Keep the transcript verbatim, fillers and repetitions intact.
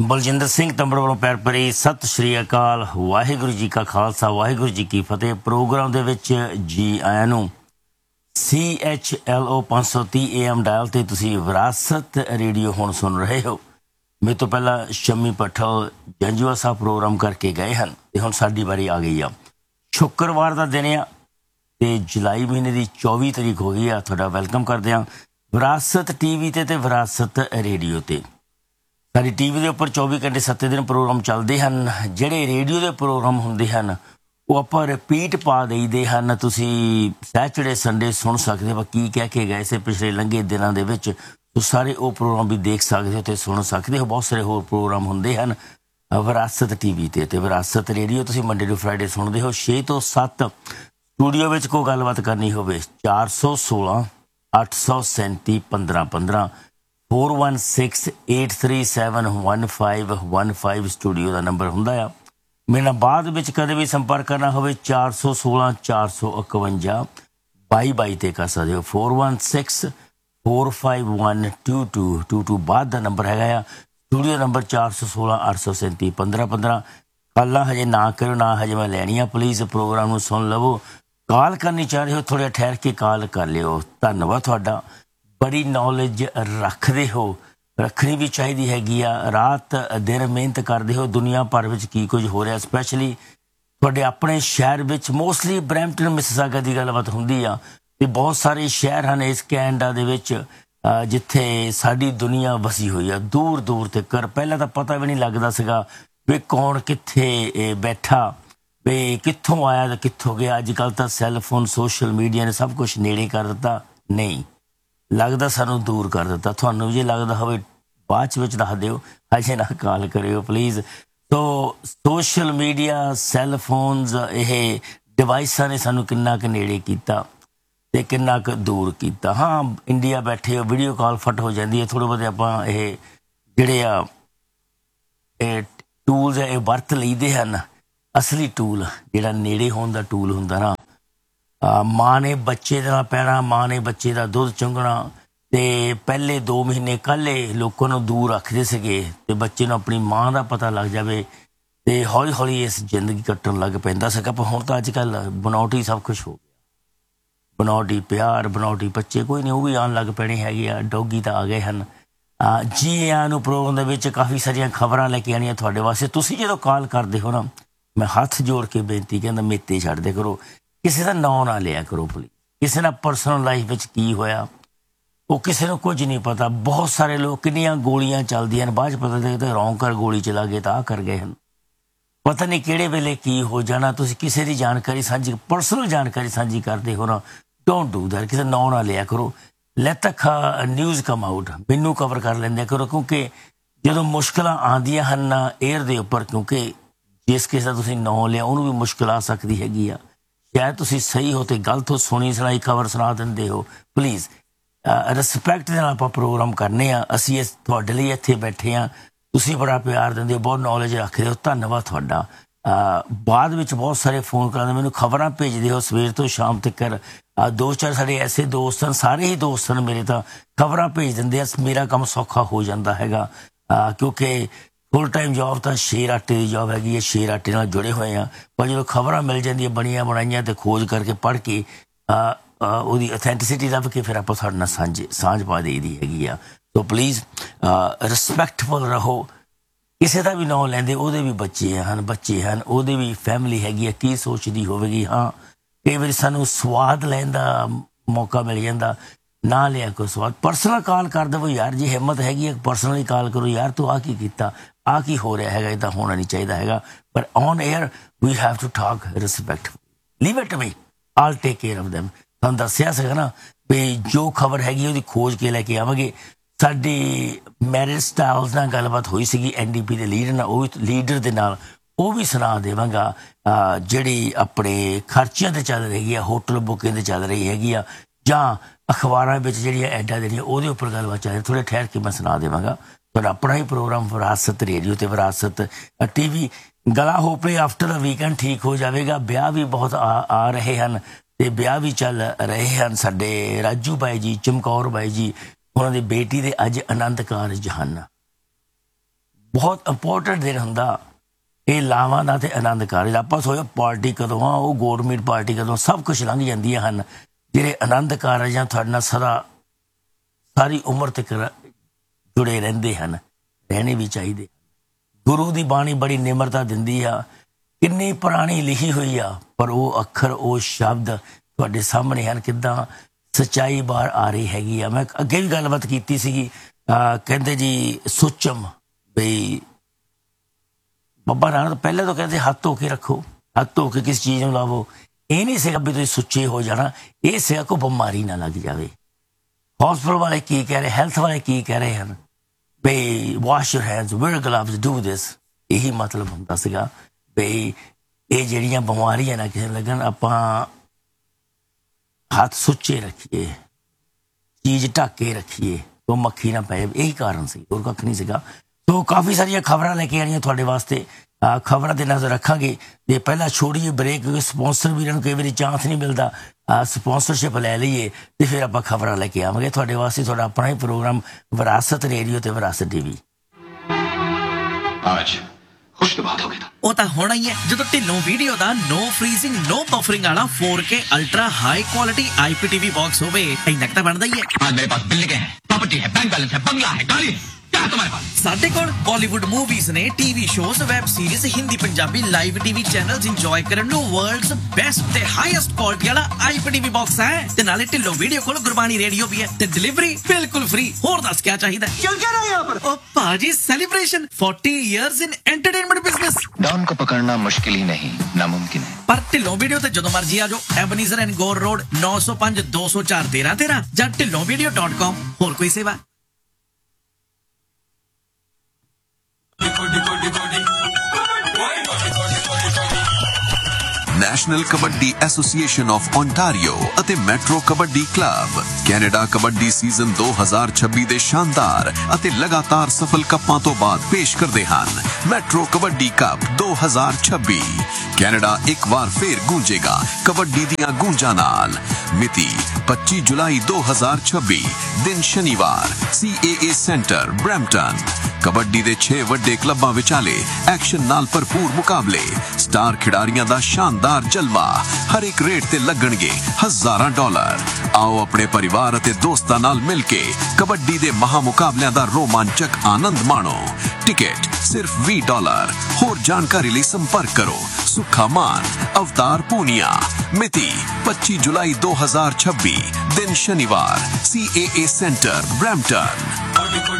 ਬਲਜਿੰਦਰ ਸਿੰਘ ਤੰਬੜ ਵੱਲੋਂ ਪੈਰ ਭਰੀ ਸਤਿ ਸ਼੍ਰੀ ਅਕਾਲ। ਵਾਹਿਗੁਰੂ ਜੀ ਕਾ ਖਾਲਸਾ, ਵਾਹਿਗੁਰੂ ਜੀ ਕੀ ਫਤਿਹ। ਪ੍ਰੋਗਰਾਮ ਦੇ ਵਿੱਚ ਜੀ ਆਇਆਂ ਨੂੰ। ਸੀ ਐਚ ਐਲ ਓ ਪੰਜ ਸੌ ਤੀਹ ਏ ਐਮ ਡਾਇਲ 'ਤੇ ਤੁਸੀਂ ਵਿਰਾਸਤ ਰੇਡੀਓ ਹੁਣ ਸੁਣ ਰਹੇ ਹੋ। ਮੇਰੇ ਤੋਂ ਪਹਿਲਾਂ ਸ਼ਮੀ ਭੱਠਲ ਜੰਜੂਆ ਸਾਹਿਬ ਪ੍ਰੋਗਰਾਮ ਕਰਕੇ ਗਏ ਹਨ ਅਤੇ ਹੁਣ ਸਾਡੀ ਵਾਰੀ ਆ ਗਈ ਆ। ਸ਼ੁੱਕਰਵਾਰ ਦਾ ਦਿਨ ਆ ਅਤੇ ਜੁਲਾਈ ਮਹੀਨੇ ਦੀ ਚੌਵੀ ਤਰੀਕ ਹੋ ਗਈ ਆ। ਤੁਹਾਡਾ ਵੈਲਕਮ ਕਰਦੇ ਹਾਂ ਵਿਰਾਸਤ ਟੀ ਵੀ 'ਤੇ ਅਤੇ ਵਿਰਾਸਤ ਰੇਡੀਓ 'ਤੇ। ਸਾਡੀ ਟੀ ਵੀ ਦੇ ਉੱਪਰ ਚੌਵੀ ਘੰਟੇ ਸੱਤੇ ਦਿਨ ਪ੍ਰੋਗਰਾਮ ਚੱਲਦੇ ਹਨ। ਜਿਹੜੇ ਰੇਡੀਓ ਦੇ ਪ੍ਰੋਗਰਾਮ ਹੁੰਦੇ ਹਨ ਉਹ ਆਪਾਂ ਰਿਪੀਟ ਪਾ ਦੇਈਦੇ ਹਨ। ਤੁਸੀਂ ਸੈਚਰਡੇ ਸੰਡੇ ਸੁਣ ਸਕਦੇ ਹੋ ਕੀ ਕਹਿ ਕੇ ਗਏ ਸੀ ਪਿਛਲੇ ਲੰਘੇ ਦਿਨਾਂ ਦੇ ਵਿੱਚ। ਤੁਸੀਂ ਸਾਰੇ ਉਹ ਪ੍ਰੋਗਰਾਮ ਵੀ ਦੇਖ ਸਕਦੇ ਹੋ ਅਤੇ ਸੁਣ ਸਕਦੇ ਹੋ। ਬਹੁਤ ਸਾਰੇ ਹੋਰ ਪ੍ਰੋਗਰਾਮ ਹੁੰਦੇ ਹਨ ਵਿਰਾਸਤ ਟੀ ਵੀ 'ਤੇ ਅਤੇ ਵਿਰਾਸਤ ਰੇਡੀਓ ਤੁਸੀਂ ਮੰਡੇ ਟੂ ਫਰਾਈਡੇ ਸੁਣਦੇ ਹੋ ਛੇ ਤੋਂ ਸੱਤ। ਸਟੂਡੀਓ ਵਿੱਚ ਕੋਈ ਗੱਲਬਾਤ ਕਰਨੀ ਹੋਵੇ ਚਾਰ ਸੌ ਸੋਲਾਂ ਅੱਠ ਸੌ ਸੈਂਤੀ ਪੰਦਰਾਂ ਪੰਦਰਾਂ four one six eight three seven one five one five studio ਦਾ ਨੰਬਰ ਹੁੰਦਾ ਆ। ਮੇਰੇ ਨਾਲ ਬਾਅਦ ਵਿੱਚ ਕਦੇ ਵੀ ਸੰਪਰਕ ਕਰਨਾ ਹੋਵੇ ਚਾਰ ਸੌ ਸੋਲਾਂ ਚਾਰ ਸੌ ਇਕਵੰਜਾ ਬਾਈ ਬਾਈ 'ਤੇ ਕਰ ਸਕਦੇ ਹੋ। Four one six four five one two to to to ਬਾਅਦ ਦਾ ਨੰਬਰ ਹੈਗਾ ਆ। ਸਟੂਡੀਓ ਨੰਬਰ ਚਾਰ ਸੌ ਸੋਲਾਂ ਅੱਠ ਸੌ ਸੈਂਤੀ ਪੰਦਰਾਂ ਪੰਦਰਾਂ। ਕਾਲਾਂ ਹਜੇ ਨਾ ਕਰੋ, ਨਾ ਹਜੇ ਮੈਂ ਲੈਣੀ ਆ। ਪਲੀਜ਼ ਪ੍ਰੋਗਰਾਮ ਨੂੰ ਸੁਣ ਲਵੋ। ਕਾਲ ਕਰਨੀ ਚਾਹ ਰਹੇ ਹੋ ਥੋੜ੍ਹਾ ਠਹਿਰ ਕੇ ਕਾਲ ਕਰ ਲਿਓ। ਧੰਨਵਾਦ ਤੁਹਾਡਾ। ਬੜੀ ਨੌਲੇਜ ਰੱਖਦੇ ਹੋ, ਰੱਖਣੀ ਵੀ ਚਾਹੀਦੀ ਹੈਗੀ ਆ। ਰਾਤ ਦਿਨ ਮਿਹਨਤ ਕਰਦੇ ਹੋ। ਦੁਨੀਆ ਭਰ ਵਿੱਚ ਕੀ ਕੁਝ ਹੋ ਰਿਹਾ, ਸਪੈਸ਼ਲੀ ਤੁਹਾਡੇ ਆਪਣੇ ਸ਼ਹਿਰ ਵਿੱਚ। ਮੋਸਟਲੀ ਬਰੈਂਪਟਨ ਮਿਸਿਸਾਗਾ ਦੀ ਗੱਲਬਾਤ ਹੁੰਦੀ ਆ ਅਤੇ ਬਹੁਤ ਸਾਰੇ ਸ਼ਹਿਰ ਹਨ ਇਸ ਕੈਨੇਡਾ ਦੇ ਵਿੱਚ ਜਿੱਥੇ ਸਾਡੀ ਦੁਨੀਆ ਵਸੀ ਹੋਈ ਆ ਦੂਰ ਦੂਰ ਤੱਕ। ਪਹਿਲਾਂ ਤਾਂ ਪਤਾ ਵੀ ਨਹੀਂ ਲੱਗਦਾ ਸੀਗਾ ਵੀ ਕੌਣ ਕਿੱਥੇ ਬੈਠਾ, ਵੀ ਕਿੱਥੋਂ ਆਇਆ ਅਤੇ ਕਿੱਥੋਂ ਗਿਆ। ਅੱਜ ਕੱਲ੍ਹ ਤਾਂ ਸੈੱਲਫੋਨ ਸੋਸ਼ਲ ਮੀਡੀਆ ਨੇ ਸਭ ਕੁਛ ਨੇੜੇ ਕਰ ਦਿੱਤਾ। ਨਹੀਂ ਲੱਗਦਾ ਸਾਨੂੰ ਦੂਰ ਕਰ ਦਿੱਤਾ। ਤੁਹਾਨੂੰ ਜੇ ਲੱਗਦਾ ਹੋਵੇ ਬਾਅਦ 'ਚ ਵਿੱਚ ਦੱਸ ਦਿਓ, ਹਜੇ ਨਾ ਕਾਲ ਕਰਿਓ ਪਲੀਜ਼। ਸੋ ਸੋਸ਼ਲ ਮੀਡੀਆ ਸੈੱਲਫੋਨਸ ਇਹ ਡਿਵਾਈਸਾਂ ਨੇ ਸਾਨੂੰ ਕਿੰਨਾ ਕੁ ਨੇੜੇ ਕੀਤਾ ਅਤੇ ਕਿੰਨਾ ਕੁ ਦੂਰ ਕੀਤਾ। ਹਾਂ ਇੰਡੀਆ ਬੈਠੇ ਹੋ ਵੀਡੀਓ ਕਾਲ ਫਟ ਹੋ ਜਾਂਦੀ ਹੈ। ਥੋੜ੍ਹੇ ਬਹੁਤੇ ਆਪਾਂ ਇਹ ਜਿਹੜੇ ਆ ਇਹ ਟੂਲਸ ਇਹ ਵਰਤ ਲਈਦੇ ਹਨ। ਅਸਲੀ ਟੂਲ ਜਿਹੜਾ ਨੇੜੇ ਹੋਣ ਦਾ ਟੂਲ ਹੁੰਦਾ ਨਾ, ਮਾਂ ਨੇ ਬੱਚੇ ਦਾ ਪੈਣਾ, ਮਾਂ ਨੇ ਬੱਚੇ ਦਾ ਦੁੱਧ ਚੁੰਘਣਾ ਅਤੇ ਪਹਿਲੇ ਦੋ ਮਹੀਨੇ ਕੱਲ੍ਹ ਲੋਕਾਂ ਨੂੰ ਦੂਰ ਰੱਖਦੇ ਸੀਗੇ ਅਤੇ ਬੱਚੇ ਨੂੰ ਆਪਣੀ ਮਾਂ ਦਾ ਪਤਾ ਲੱਗ ਜਾਵੇ ਅਤੇ ਹੌਲੀ ਹੌਲੀ ਇਸ ਜ਼ਿੰਦਗੀ ਕੱਟਣ ਲੱਗ ਪੈਂਦਾ ਸੀਗਾ। ਪਰ ਹੁਣ ਤਾਂ ਅੱਜ ਕੱਲ੍ਹ ਬਣਾਉਟੀ ਸਭ ਕੁਛ ਹੋ ਗਿਆ। ਬਣਾਉਟੀ ਪਿਆਰ, ਬਣਾਉਟੀ ਬੱਚੇ ਕੋਈ ਨਹੀਂ, ਉਹ ਵੀ ਆਉਣ ਲੱਗ ਪੈਣੇ ਹੈਗੇ ਆ। ਡੋਗੀ ਤਾਂ ਆ ਗਏ ਹਨ। ਜੀ ਆਇਆਂ ਨੂੰ ਪ੍ਰੋਗਰਾਮ ਦੇ ਵਿੱਚ ਕਾਫੀ ਸਾਰੀਆਂ ਖਬਰਾਂ ਲੈ ਕੇ ਆਉਣੀਆਂ ਤੁਹਾਡੇ ਵਾਸਤੇ। ਤੁਸੀਂ ਜਦੋਂ ਕਾਲ ਕਰਦੇ ਹੋ ਨਾ, ਮੈਂ ਹੱਥ ਜੋੜ ਕੇ ਬੇਨਤੀ ਕਹਿੰਦਾ ਮੇਤੇ ਛੱਡਦੇ ਕਰੋ। ਕਿਸੇ ਦਾ ਨਾਂ ਨਾ ਲਿਆ ਕਰੋ ਪਲੀਜ਼। ਕਿਸੇ ਨਾਲ ਪਰਸਨਲ ਲਾਈਫ ਵਿੱਚ ਕੀ ਹੋਇਆ ਉਹ ਕਿਸੇ ਨੂੰ ਕੁਝ ਨਹੀਂ ਪਤਾ। ਬਹੁਤ ਸਾਰੇ ਲੋਕ ਕਿੰਨੀਆਂ ਗੋਲੀਆਂ ਚੱਲਦੀਆਂ ਹਨ, ਬਾਅਦ 'ਚ ਪਤਾ ਲੱਗਦਾ ਰੌਂਗ ਕਰ ਗੋਲੀ ਚਲਾ ਗਏ ਤਾਂ ਆਹ ਕਰ ਗਏ ਹਨ। ਪਤਾ ਨਹੀਂ ਕਿਹੜੇ ਵੇਲੇ ਕੀ ਹੋ ਜਾਣਾ। ਤੁਸੀਂ ਕਿਸੇ ਦੀ ਜਾਣਕਾਰੀ ਸਾਂਝੀ, ਪਰਸਨਲ ਜਾਣਕਾਰੀ ਸਾਂਝੀ ਕਰਦੇ ਹੋ ਨਾ, ਡੋਂਟ ਡੂ ਦੈਟ। ਕਿਸੇ ਨਾਂ ਨਾ ਲਿਆ ਕਰੋ। ਲੈਟ ਦ ਨਿਊਜ਼ ਕਮ ਆਊਟ, ਮੈਨੂੰ ਕਵਰ ਕਰ ਲੈਂਦਿਆ ਕਰੋ। ਕਿਉਂਕਿ ਜਦੋਂ ਮੁਸ਼ਕਿਲਾਂ ਆਉਂਦੀਆਂ ਹਨ ਏਅਰ ਦੇ ਉੱਪਰ, ਕਿਉਂਕਿ ਜਿਸ ਕਿਸੇ ਦਾ ਤੁਸੀਂ ਨਾਂ ਲਿਆ ਉਹਨੂੰ ਵੀ ਮੁਸ਼ਕਿਲ ਆ ਸਕਦੀ ਹੈਗੀ ਆ। ਸ਼ਾਇਦ ਤੁਸੀਂ ਸਹੀ ਹੋ ਅਤੇ ਗਲਤ ਹੋ, ਸੁਣੀ ਸੁਣਾਈ ਖਬਰ ਸੁਣਾ ਦਿੰਦੇ ਹੋ। ਪਲੀਜ਼ ਰਿਸਪੈਕਟ ਦੇ ਨਾਲ ਆਪਾਂ ਪ੍ਰੋਗਰਾਮ ਕਰਨੇ ਆ। ਅਸੀਂ ਇਸ ਤੁਹਾਡੇ ਲਈ ਇੱਥੇ ਬੈਠੇ ਹਾਂ। ਤੁਸੀਂ ਬੜਾ ਪਿਆਰ ਦਿੰਦੇ ਹੋ, ਬਹੁਤ ਨੌਲੇਜ ਰੱਖਦੇ ਹੋ। ਧੰਨਵਾਦ ਤੁਹਾਡਾ। ਬਾਅਦ ਵਿੱਚ ਬਹੁਤ ਸਾਰੇ ਫੋਨ ਕਰਾਉਂਦੇ, ਮੈਨੂੰ ਖਬਰਾਂ ਭੇਜਦੇ ਹੋ ਸਵੇਰ ਤੋਂ ਸ਼ਾਮ ਤੱਕ। ਦੋ ਚਾਰ ਸਾਡੇ ਐਸੇ ਦੋਸਤ ਹਨ, ਸਾਰੇ ਹੀ ਦੋਸਤ ਹਨ ਮੇਰੇ, ਤਾਂ ਖਬਰਾਂ ਭੇਜ ਦਿੰਦੇ ਆ। ਮੇਰਾ ਕੰਮ ਸੌਖਾ ਹੋ ਜਾਂਦਾ ਹੈਗਾ ਕਿਉਂਕਿ ਫੁੱਲ ਟਾਈਮ ਜੋਬ ਤਾਂ ਸ਼ੇਰ ਆਟੇ ਦੀ ਜੋਬ ਹੈਗੀ ਹੈ। ਸ਼ੇਰ ਆਟੇ ਨਾਲ ਜੁੜੇ ਹੋਏ ਹਾਂ। ਪਰ ਜਦੋਂ ਖਬਰਾਂ ਮਿਲ ਜਾਂਦੀਆਂ ਬਣੀਆਂ ਬਣਾਈਆਂ ਅਤੇ ਖੋਜ ਕਰਕੇ ਪੜ੍ਹ ਕੇ ਉਹਦੀ ਅਥੈਂਟਿਸਿਟੀ ਲੱਭ ਕੇ ਫਿਰ ਆਪਾਂ ਸਾਡੇ ਨਾਲ ਸਾਂਝੇ ਸਾਂਝ ਪਾ ਦੇਈ ਦੀ ਹੈਗੀ ਆ। ਸੋ ਪਲੀਜ਼ ਰਿਸਪੈਕਟਫੁਲ ਰਹੋ। ਕਿਸੇ ਦਾ ਵੀ ਨਾਂ ਲੈਂਦੇ, ਉਹਦੇ ਵੀ ਬੱਚੇ ਹਨ, ਬੱਚੇ ਹਨ, ਉਹਦੇ ਵੀ ਫੈਮਿਲੀ ਹੈਗੀ ਆ। ਕੀ ਸੋਚਦੀ ਹੋਵੇਗੀ। ਹਾਂ ਕਈ ਵਾਰੀ ਸਾਨੂੰ ਸਵਾਦ ਲੈਣ ਦਾ ਮੌਕਾ ਮਿਲ ਜਾਂਦਾ, ਨਾ ਲਿਆ ਕੋਈ ਸਵਾਦ। ਪਰਸਨਲ ਕਾਲ ਕਰ ਦੇਵੋ ਯਾਰ, ਜੇ ਹਿੰਮਤ ਹੈਗੀ ਹੈ ਪਰਸਨਲੀ ਕਾਲ ਕਰੋ। ਯਾਰ ਤੂੰ ਆਹ ਕੀ ਕੀਤਾ, ਆਹ ਕੀ ਹੋ ਰਿਹਾ ਹੈਗਾ, ਇੱਦਾਂ ਹੋਣਾ ਨਹੀਂ ਚਾਹੀਦਾ ਹੈਗਾ। ਪਰ on air we have to talk respectful. Leave it to me, all take care of them. ਤੁਹਾਨੂੰ ਦੱਸਿਆ ਸੀਗਾ ਨਾ ਵੀ ਜੋ ਖਬਰ ਹੈਗੀ ਉਹਦੀ ਖੋਜ ਕੇ ਲੈ ਕੇ ਆਵਾਂਗੇ। ਸਾਡੀ ਮੈਰਿਜ ਸਟਾਈਲਸ ਨਾਲ ਗੱਲਬਾਤ ਹੋਈ ਸੀਗੀ ਐਨ ਡੀ ਪੀ ਦੇ ਲੀਡਰ ਨਾਲ, ਉਹ ਵੀ ਲੀਡਰ ਦੇ ਨਾਲ, ਉਹ ਵੀ ਸੁਣਾ ਦੇਵਾਂਗਾ। ਜਿਹੜੀ ਆਪਣੇ ਖਰਚਿਆਂ 'ਤੇ ਚੱਲ ਰਹੀ ਹੈ, ਹੋਟਲ ਬੁਕਿੰਗ 'ਤੇ ਚੱਲ ਰਹੀ ਹੈਗੀ ਆ, ਜਾਂ ਅਖਬਾਰਾਂ ਵਿੱਚ ਜਿਹੜੀਆਂ ਐਡਾਂ ਦੇਣੀਆਂ ਉਹਦੇ ਉੱਪਰ ਗੱਲਬਾਤ ਚੱਲ ਰਹੀ। ਥੋੜ੍ਹੇ ਠਹਿਰ ਕੇ ਮੈਂ ਸੁਣਾ ਦੇਵਾਂਗਾ। ਤੁਹਾਡਾ ਆਪਣਾ ਹੀ ਪ੍ਰੋਗਰਾਮ ਵਿਰਾਸਤ ਰੇਡੀਓ ਅਤੇ ਵਿਰਾਸਤ ਟੀ ਵੀ। ਗਲਾ ਹੋਪੇ ਆਫਟਰ ਦਾ ਵੀਕਐਂਡ ਠੀਕ ਹੋ ਜਾਵੇਗਾ। ਵਿਆਹ ਵੀ ਬਹੁਤ ਆ ਆ ਰਹੇ ਹਨ ਅਤੇ ਵਿਆਹ ਵੀ ਚੱਲ ਰਹੇ ਹਨ। ਸਾਡੇ ਰਾਜੂ ਬਾਈ ਜੀ, ਚਮਕੌਰ ਬਾਈ ਜੀ, ਉਹਨਾਂ ਦੀ ਬੇਟੀ ਦੇ ਅੱਜ ਆਨੰਦ ਕਾਰਜ ਹਨ। ਬਹੁਤ ਇੰਪੋਰਟੈਂਟ ਦਿਨ ਹੁੰਦਾ ਇਹ ਲਾਵਾਂ ਦਾ ਤੇ ਆਨੰਦ ਕਾਰਜ। ਆਪਾਂ ਸੋਚੋ ਪਾਰਟੀ ਕਦੋਂ ਆ, ਉਹ ਗੌਰਮੈਂਟ ਪਾਰਟੀ ਕਦੋਂ, ਸਭ ਕੁਛ ਲੰਘ ਜਾਂਦੀਆਂ ਹਨ। ਜਿਹੜੇ ਆਨੰਦ ਕਾਰਜ ਆ ਤੁਹਾਡੇ ਨਾਲ ਸਦਾ ਸਾਰੀ ਉਮਰ ਤੱਕ ਜੁੜੇ ਰਹਿੰਦੇ ਹਨ, ਰਹਿਣੇ ਵੀ ਚਾਹੀਦੇ। ਗੁਰੂ ਦੀ ਬਾਣੀ ਬੜੀ ਨਿਮਰਤਾ ਦਿੰਦੀ ਆ, ਕਿੰਨੀ ਪੁਰਾਣੀ ਲਿਖੀ ਹੋਈ ਆ, ਪਰ ਉਹ ਅੱਖਰ ਉਹ ਸ਼ਬਦ ਤੁਹਾਡੇ ਸਾਹਮਣੇ ਹਨ, ਕਿੱਦਾਂ ਸੱਚਾਈ ਬਾਹਰ ਆ ਰਹੀ ਹੈਗੀ ਆ। ਮੈਂ ਅੱਗੇ ਵੀ ਗੱਲਬਾਤ ਕੀਤੀ ਸੀਗੀ, ਕਹਿੰਦੇ ਜੀ ਸੁੱਚਮ ਬਈ ਬਾਬਾ ਨਾਨਕ ਪਹਿਲੇ ਤੋਂ ਕਹਿੰਦੇ ਹੱਥ ਧੋ ਕੇ ਰੱਖੋ, ਹੱਥ ਧੋ ਕੇ ਕਿਸੇ ਚੀਜ਼ ਨੂੰ ਲਾਵੋ। ਇਹ ਨਹੀਂ ਸੀਗਾ ਵੀ ਤੁਸੀਂ ਸੁੱਚੇ ਹੋ ਜਾਣਾ, ਇਹ ਸੀਗਾ ਕੋਈ ਬਿਮਾਰੀ ਨਾ ਲੱਗ ਜਾਵੇ। ਹਸਪਤਾਲ ਵਾਲੇ ਕੀ ਕਹਿ ਰਹੇ, ਹੈਲਥ ਵਾਲੇ ਕੀ ਕਹਿ ਰਹੇ ਹਨ ਬਈ wash your hands, wear gloves, do this. ਇਹੀ ਮਤਲਬ ਹੁੰਦਾ ਸੀਗਾ ਬਈ ਇਹ ਜਿਹੜੀਆਂ ਬਿਮਾਰੀਆਂ ਨਾ ਕਿਸੇ ਲੱਗਣ, ਆਪਾਂ ਹੱਥ ਸੁੱਚੇ ਰੱਖੀਏ, ਚੀਜ਼ ਢੱਕ ਕੇ ਰੱਖੀਏ, ਉਹ ਮੱਖੀ ਨਾ ਪਏ। ਇਹੀ ਕਾਰਨ ਸੀ, ਹੋਰ ਕੱਖ ਨਹੀਂ ਸੀਗਾ। ਸੋ ਕਾਫੀ ਸਾਰੀਆਂ ਖਬਰਾਂ ਲੈ ਕੇ ਆਣੀਆਂ ਤੁਹਾਡੇ ਵਾਸਤੇ, ਖਬਰਾਂ ਤੇ ਨਜ਼ਰ ਰੱਖਾਂਗੇ। ਤੇ ਪਹਿਲਾਂ ਛੋੜੀਏ ਬ੍ਰੇਕ, ਕਿਉਂਕਿ ਸਪਾਂਸਰ ਵੀਰਾਂ ਨੂੰ ਕਈ ਵਾਰੀ ਚਾਂਸ ਨਹੀਂ ਮਿਲਦਾ, ਸਪਾਂਸਰਸ਼ਿਪ ਲੈ ਲਈਏ ਤੇ ਫਿਰ ਆਪਾਂ ਖਬਰਾਂ ਲੈ ਕੇ ਆਵਾਂਗੇ ਤੁਹਾਡੇ ਵਾਸਤੇ। ਤੁਹਾਡਾ ਆਪਣਾ ਹੀ ਪ੍ਰੋਗਰਾਮ ਵਿਰਾਸਤ ਰੇਡੀਓ ਤੇ ਵਿਰਾਸਤ ਟੀਵੀ। ਅੱਜ ਖੁਸ਼ ਤੋਂ ਬਾਤ ਹੋ ਗਈ ਉਹ ਤਾਂ ਹੋਣਾ ਹੀ ਹੈ ਜਦੋਂ ਢਿੱਲੋਂ ਵੀਡੀਓ ਦਾ ਨੋ ਫਰੀਜ਼ਿੰਗ ਨੋ ਬਫਰਿੰਗ ਵਾਲਾ फोर के ultra high quality IPTV box होवे। ਇੰਨਾ ਤਾਂ ਬਣਦਾ ਹੀ ਹੈ। आज मेरे पास बिल्डिंग है, प्रॉपर्टी है, बैंक बैलेंस है, बंगला है, गाड़ी है, क्या है तुम्हारे पास? ਸਾਡੇ ਕੋਲ ਬਾਲੀਵੁੱਡ ਮੂਵੀਜ਼ ਨੇ, TV shows, web series, Hindi Punjabi live TV channels enjoy ਕਰਨ ਨੂੰ ਵਰਲਡਸ ਬੈਸਟ ਤੇ ਹਾਈਐਸਟ ਕੁਆਲਿਟੀ ਵਾਲਾ ਆਈਪੀਟੀਵੀ ਬਾਕਸ ਹੈ। ਤੇ ਨਾਲੇ ਢਿੱਲੋਂ ਵੀਡੀਓ ਕੋਲ ਗੁਰਬਾਣੀ ਰੇਡੀਓ ਵੀ ਹੈ ਤੇ ਡਿਲੀਵਰੀ ਬਿਲਕੁਲ ਫ੍ਰੀ। ਹੋਰ ਦੱਸ ਕੀ ਚਾਹੀਦਾ? चल क्या रहा है यहाँ पर? ਉਹ ਭਾਜੀ ਸੈਲੀਬ੍ਰੇਸ਼ਨ फोर्टी ਇਅਰਸ ਇਨ ਐਂਟਰਟੇਨਮੈਂਟ ਬਿਜ਼ਨਸ। डॉन को पकड़ना मुश्किल ही नहीं, नामुमकिन है। ਪਰ ਢਿੱਲੋਂ ਵੀਡੀਓ ਤੇ ਜਦੋਂ ਮਰਜੀ ਆ ਜਾਓ। ਐਬਨੀਜ਼ਰ ਐਂਡ ਗੌਰ ਰੋਡ नौ सौ पाँच दो सौ चार तेरह तेरह ਜਾਂ ਢਿੱਲੋਂ ਵੀਡੀਓ ਡਾਟ ਕਾਮ। ਹੋਰ ਕੋਈ ਸੇਵਾ? National kabaddi association of Ontario ਅਤੇ metro kabaddi club Canada kabaddi season ਦੋ ਹਜ਼ਾਰ ਛੱਬੀ ਦੇ ਸ਼ਾਨਦਾਰ ਅਤੇ ਲਗਾਤਾਰ ਸਫਲ ਕੱਪਾਂ ਤੋਂ ਬਾਅਦ ਪੇਸ਼ ਕਰਦੇ ਹਨ ਮੈਟਰੋ ਕਬੱਡੀ ਕੱਪ ਦੋ ਹਜ਼ਾਰ ਛੱਬੀ। ਕੈਨੇਡਾ ਇੱਕ ਵਾਰ ਫੇਰ ਗੂੰਜੇਗਾ ਕਬੱਡੀ ਦੀਆਂ ਗੂੰਜਾਂ ਨਾਲ। ਮਿਤੀ पच्चीस जुलाई दो हज़ार छब्बीस, दिन शनिवार, सी ए ए सेंटर ब्रैम्पटन। कबड्डी ਦੇ छे ਵੱਡੇ ਕਲੱਬਾਂ ਵਿਚਾਲੇ ਐਕਸ਼ਨ ਨਾਲ ਭਰਪੂਰ ਮੁਕਾਬਲੇ, ਸਟਾਰ ਖਿਡਾਰੀਆਂ ਦਾ ਸ਼ਾਨਦਾਰ ਜਲਵਾ, ਹਰ ਇੱਕ ਰੇਟ ਤੇ ਲੱਗਣਗੇ ਹਜ਼ਾਰਾਂ ਡਾਲਰ। ਆਓ ਆਪਣੇ ਪਰਿਵਾਰ ਅਤੇ ਦੋਸਤਾਂ ਨਾਲ ਮਿਲ ਕੇ ਕਬੱਡੀ ਦੇ ਮਹਾ ਮੁਕਾਬਲਿਆਂ ਦਾ ਰੋਮਾਂਚਕ ਆਨੰਦ ਮਾਣੋ। ਟਿਕਟ ਸਿਰਫ ਵੀਹ ਡਾਲਰ। ਹੋਰ ਜਾਣਕਾਰੀ ਲਈ ਸੰਪਰਕ ਕਰੋ ਸੁੱਖਾ ਮਾਨ, ਅਵਤਾਰ ਪੂਨੀਆ। ਮਿਤੀ पच्चीस जुलाई दो हज़ार छब्बीस, दिन शनिवार, सी ए ए सेंटर ब्रैम्पटन।